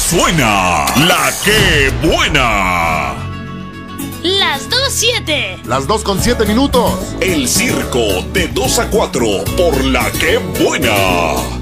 suena La Que Buena. Las 2:07. Las 2:07 minutos. El circo de 2 a 4 por La Que Buena.